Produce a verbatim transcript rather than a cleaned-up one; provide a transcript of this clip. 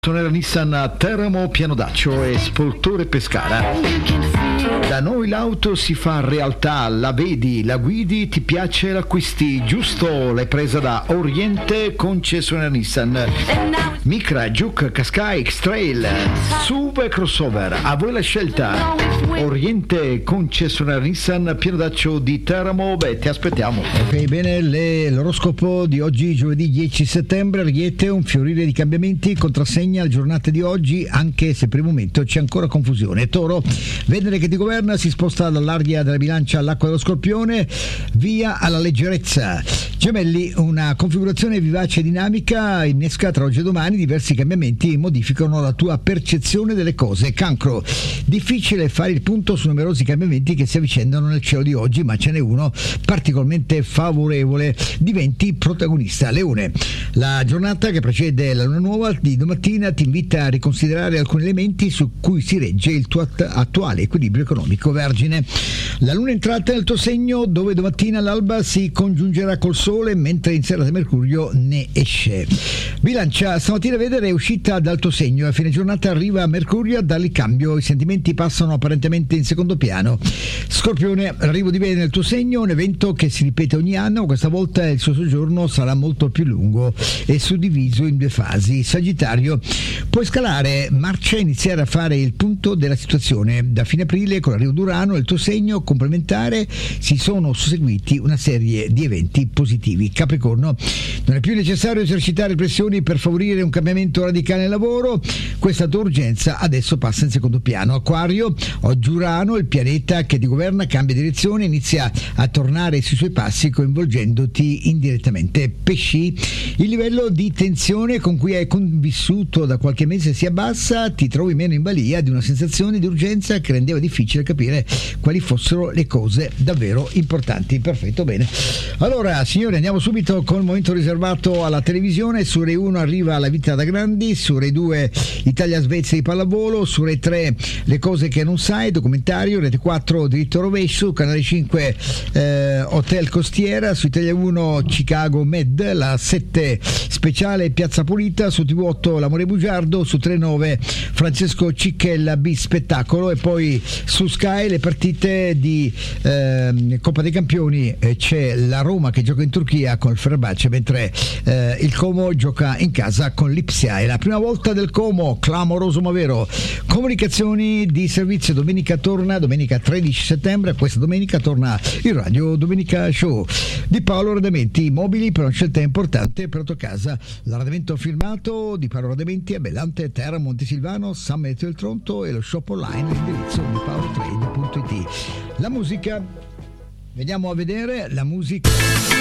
Sono la Nissan Teramo Pianodaccio e Spoltore Pescara. Da noi l'auto si fa realtà, la vedi, la guidi, ti piace, l'acquisti, giusto? L'hai presa da Oriente concessionaria Nissan. Micra, Juke, Qashqai, X-Trail, S U V e crossover, a voi la scelta. Oriente concessionaria Nissan Pianodaccio di Teramo, beh, ti aspettiamo. Ok, bene, le, l'oroscopo di oggi, giovedì dieci settembre, Ariete, un fiorire di cambiamenti contrassegna la giornata di oggi, anche se per il momento c'è ancora confusione. Toro, Venere che ti governa si sposta dall'aria della bilancia all'acqua dello Scorpione, via alla leggerezza. Gemelli, una configurazione vivace e dinamica innesca tra oggi e domani diversi cambiamenti e modificano la tua percezione delle cose. Cancro, difficile fare il punto su numerosi cambiamenti che si avvicendano nel cielo di oggi, ma ce n'è uno particolarmente favorevole, diventi protagonista. Leone, la giornata che precede la luna nuova di domattina ti invita a riconsiderare alcuni elementi su cui si regge il tuo att- attuale equilibrio economico. Vergine, la luna è entrata nel tuo segno, dove domattina all'alba si congiungerà col sole, mentre in serata Mercurio ne esce. Bilancia, stamattina Venere è uscita dal tuo segno, a fine giornata arriva Mercurio a dargli cambio, i sentimenti passano apparentemente in secondo piano. Scorpione, l'arrivo di Venere nel tuo segno, un evento che si ripete ogni anno, questa volta il suo soggiorno sarà molto più lungo e suddiviso in due fasi. Sagittario, puoi scalare marcia e iniziare a fare il punto della situazione. Da fine aprile, con l'arrivo d'Urano nel tuo segno complementare, si sono susseguiti una serie di eventi positivi. Capricorno, non è più necessario esercitare pressioni per favorire un cambiamento radicale nel lavoro, questa tua urgenza adesso passa in secondo piano. Acquario, oggi Urano, il pianeta che ti governa, cambia direzione, inizia a tornare sui suoi passi coinvolgendoti indirettamente. Pesci, il livello di tensione con cui hai convissuto da qualche mese si abbassa, ti trovi meno in balia di una sensazione di urgenza che rendeva difficile capire quali fossero le cose davvero importanti. Perfetto, bene. Allora, signori, andiamo subito con il momento riservato alla televisione. Su Rai uno arriva La vita da grandi, su Rai due Italia-Svezia di pallavolo, su Rai tre Le cose che non sai, documentario, Rete quattro Diritto rovescio, Canale cinque eh, Hotel Costiera, su Italia uno Chicago Med, la sette speciale Piazza Pulita, su T V otto L'amore bugiardo, su Tre nove Francesco Cicchella B spettacolo, e poi su Sky le partite di eh, Coppa dei Campioni. Eh, c'è la Roma che gioca in Turchia con il Fenerbahce, mentre eh, il Como gioca in casa con l'Ipsia. È la prima volta del Como, clamoroso ma vero. Comunicazioni di servizio, domenica torna, domenica tredici settembre, questa domenica torna il Radio Domenica Show di Paolo Radamenti. Mobili per una scelta importante per la tua casa, l'arredamento firmato di Paolo Radamenti a Bellante, Terra, Montesilvano, San Benedetto del Tronto, e lo shop online, l'indirizzo di paolotrade punto it. La musica, veniamo a vedere la musica.